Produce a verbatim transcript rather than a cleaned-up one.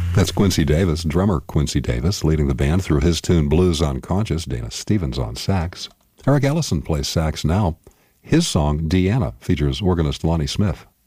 That's Quincy Davis, drummer Quincy Davis, leading the band through his tune Blues Unconscious. Dana Stevens on sax. Eric Ellison plays sax now. His song, Deanna, features organist Lonnie Smith.